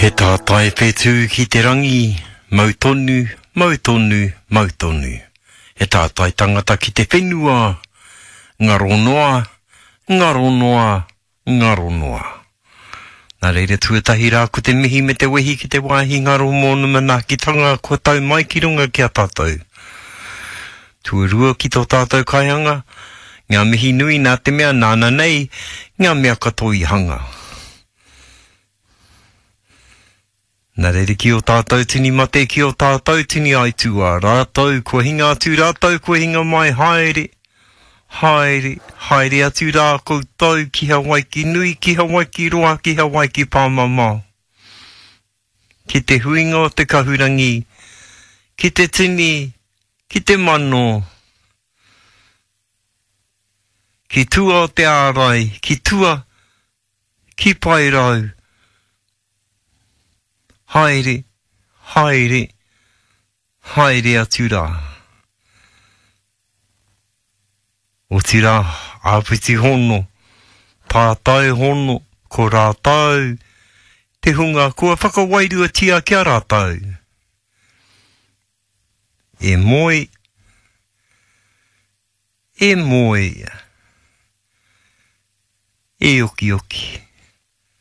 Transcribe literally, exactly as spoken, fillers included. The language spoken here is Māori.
He tātai whetū ki te rangi, mau tonu, mau tonu, mau tonu. He tātai tangata ki te whenua, ngaro noa, ngaro noa, ngaro noa. Nā reira tuatahi rā ko te mihi me te wehi ki te wāhi ngaro mōna mana ki tanga ko tau mai ki runga ki a tātou. Tuarua ki tō tātou kaianga, ngā mihi nui nā te mea nāna nei, ngā mea katoa i hanga. Nā reira ki o tātou tini mate, ki o tātou tini aitua, rātou kua hinga atu, rātou kua hinga mai, haere, haere, haere atu rā koutou ki Hawaii ki nui, ki Hawaii ki roa, ki Hawaii ki pāmama. Ki te huinga o te kahurangi, ki te tini, ki te mano, ki tua o te ārai, ki tua, ki pairau. Haere, haere, haere atu rā. O tira, āpiti hono, tātai hono, ko rātau, te hunga, kua whakawairua tia kia rātau. E moi, e moi, e oki oki.